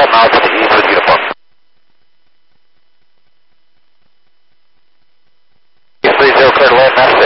12 miles to the east with uniform. 30 clear to land, master